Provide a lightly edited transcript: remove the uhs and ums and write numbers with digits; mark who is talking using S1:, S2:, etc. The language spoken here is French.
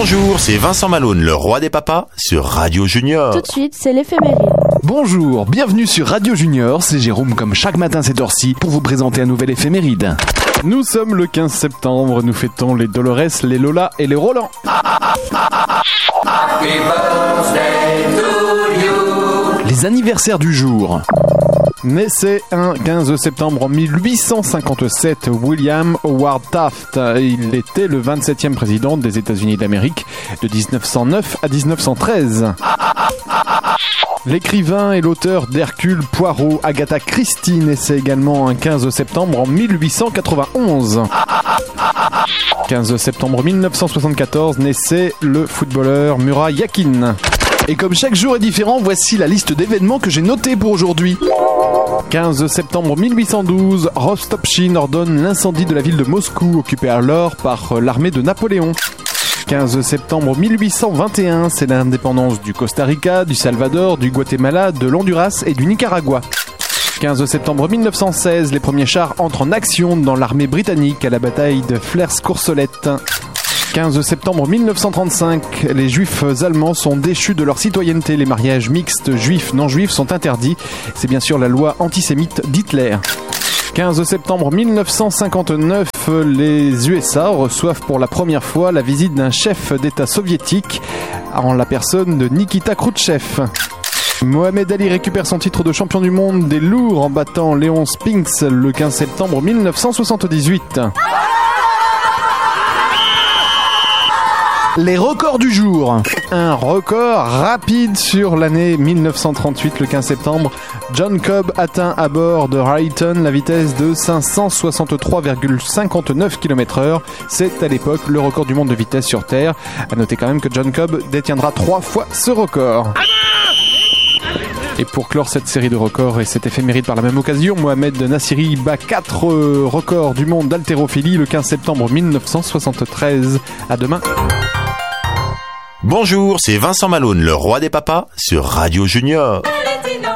S1: Bonjour, c'est Vincent Malone, le roi des papas, sur Radio Junior.
S2: Tout de suite, c'est l'éphéméride.
S3: Bonjour, bienvenue sur Radio Junior, c'est Jérôme comme chaque matin cette heure-ci pour vous présenter un nouvel éphéméride. Nous sommes le 15 septembre, nous fêtons les Dolores, les Lola et les Roland. Les anniversaires du jour. Naissait un 15 septembre 1857 William Howard Taft. Il était le 27e président des États-Unis d'Amérique de 1909 à 1913. L'écrivain et l'auteur d'Hercule Poirot, Agatha Christie, naissait également un 15 septembre en 1891. 15 septembre 1974 naissait le footballeur Murat Yakin. Et comme chaque jour est différent, voici la liste d'événements que j'ai notés pour aujourd'hui. 15 septembre 1812, Rostopchine ordonne l'incendie de la ville de Moscou, occupée alors par l'armée de Napoléon. 15 septembre 1821, c'est l'indépendance du Costa Rica, du Salvador, du Guatemala, de l'Honduras et du Nicaragua. 15 septembre 1916, les premiers chars entrent en action dans l'armée britannique à la bataille de Flers-Courcelette. 15 septembre 1935, les juifs allemands sont déchus de leur citoyenneté. Les mariages mixtes juifs-non-juifs sont interdits. C'est bien sûr la loi antisémite d'Hitler. 15 septembre 1959, les USA reçoivent pour la première fois la visite d'un chef d'État soviétique en la personne de Nikita Khrouchtchev. Mohamed Ali récupère son titre de champion du monde des lourds en battant Léon Spinks le 15 septembre 1978. Les records du jour. Un record rapide sur l'année 1938, le 15 septembre. John Cobb atteint à bord de Rayton la vitesse de 563,59 km/h. C'est à l'époque le record du monde de vitesse sur Terre. À noter quand même que John Cobb détiendra 3 fois ce record. Et pour clore cette série de records et cette éphéméride par la même occasion, Mohamed Nassiri bat 4 records du monde d'haltérophilie le 15 septembre 1973. À demain.
S1: Bonjour, c'est Vincent Malone, le roi des papas, sur Radio Junior.